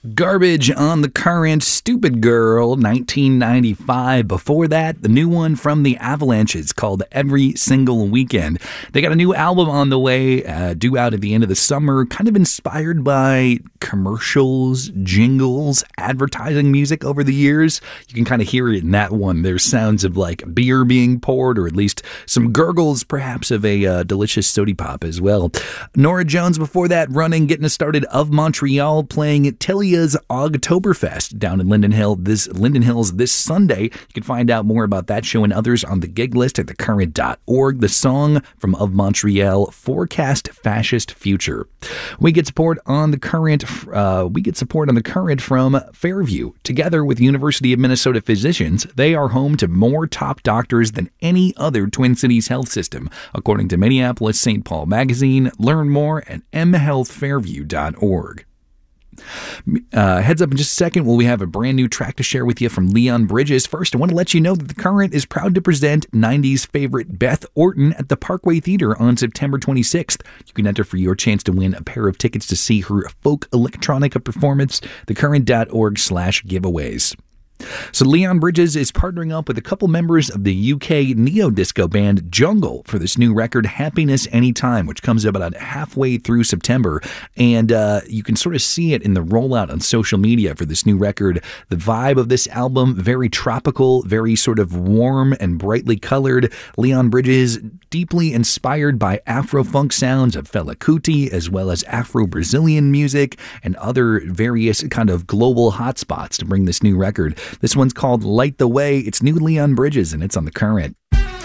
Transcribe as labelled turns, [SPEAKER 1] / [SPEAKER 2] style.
[SPEAKER 1] Garbage on the Current, Stupid Girl, 1995. Before that, the new one from the Avalanches called Every Single Weekend. They got a new album on the way, due out at the end of the summer, kind of inspired by commercials, jingles, advertising music over the years. You can kind of hear it in that one. There's sounds of like beer being poured, or at least some gurgles, perhaps, of a delicious sody pop as well. Norah Jones before that, running, getting us started, Of Montreal, playing Talia's Ogtoberfest down in Linden Hills this Sunday. You can find out more about that show and others on the gig list at thecurrent.org. The song from Of Montreal, Forecast Fascist Future. We get support on the Current. From Fairview. Together with University of Minnesota physicians, they are home to more top doctors than any other Twin Cities health system, according to Minneapolis St. Paul Magazine. Learn more at mhealthfairview.org. Heads up in just a second. We have a brand new track to share with you from Leon Bridges. First, I want to let you know that The Current is proud to present 90s favorite Beth Orton at the Parkway Theater on September 26th. You can enter for your chance to win a pair of tickets to see her folk electronica performance. thecurrent.org/giveaways. So Leon Bridges is partnering up with a couple members of the UK neo-disco band Jungle for this new record, Happiness Anytime, which comes about halfway through September. And you can sort of see it in the rollout on social media for this new record. The vibe of this album, very tropical, very sort of warm and brightly colored. Leon Bridges, deeply inspired by Afro-funk sounds of Fela Kuti, as well as Afro-Brazilian music and other various kind of global hotspots to bring this new record. This one's called Light the Way. It's new Leon Bridges, and it's on The Current.